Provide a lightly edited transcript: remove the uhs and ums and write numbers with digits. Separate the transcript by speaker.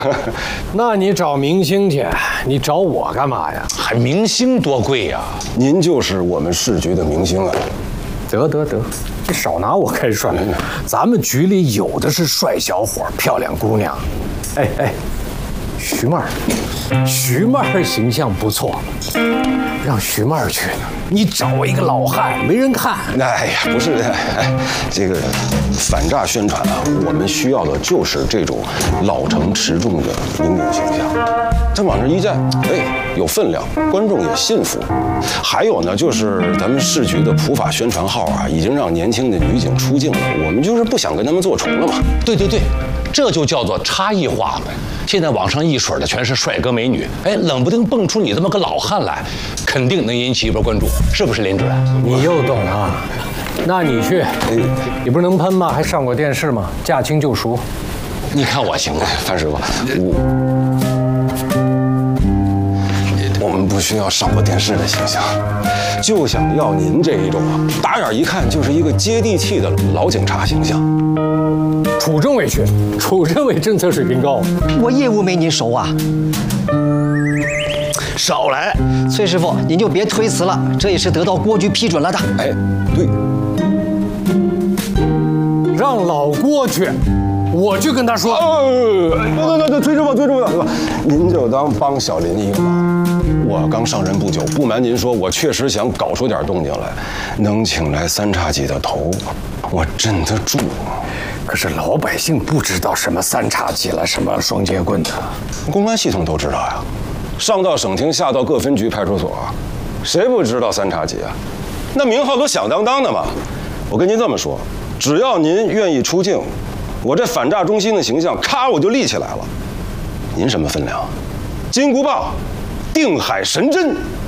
Speaker 1: 那你找明星去，你找我干嘛呀？
Speaker 2: 还明星多贵呀！
Speaker 3: 您就是我们市局的明星啊！
Speaker 1: 得，你少拿我开涮。咱们局里有的是帅小伙、漂亮姑娘。哎，徐妹儿形象不错，让徐妹儿去呢。你找一个老汉，没人看。
Speaker 3: 哎呀，不是，这个反诈宣传啊，我们需要的就是这种老成持重的民警形象。这往这一站，有分量，观众也信服。还有呢，就是咱们市局的普法宣传号啊，已经让年轻的女警出镜了，我们就是不想跟他们做重了嘛。
Speaker 2: 对，这就叫做差异化呗。现在网上一水的全是帅哥美女，冷不丁蹦出你这么个老汉来，肯定能引起一波关注，是不是林主任？
Speaker 1: 你又懂啊？那你去，你不是能喷吗？还上过电视吗？驾轻就熟。
Speaker 2: 你看我行吗？
Speaker 3: 范师傅，我们不需要上过电视的形象，就想要您这一种啊，打眼一看就是一个接地气的老警察形象。
Speaker 1: 楚政委去，楚政委政策水平高，
Speaker 4: 我业务没您熟啊。
Speaker 5: 少来，
Speaker 4: 崔师傅，您就别推辞了，这也是得到郭局批准了的。
Speaker 3: 对，
Speaker 1: 让老郭去，我去跟他说。
Speaker 3: 对，崔师傅，您就当帮小林一个忙。我刚上任不久，不瞒您说，我确实想搞出点动静来，能请来3叉戟的头，我镇得住。
Speaker 1: 可是老百姓不知道什么3叉戟了，什么双截棍的，
Speaker 3: 公安系统都知道呀，上到省厅，下到各分局派出所，谁不知道3叉戟啊？那名号都响当当的嘛。我跟您这么说，只要您愿意出镜，我这反诈中心的形象，咔我就立起来了。您什么分量？金箍棒，定海神针。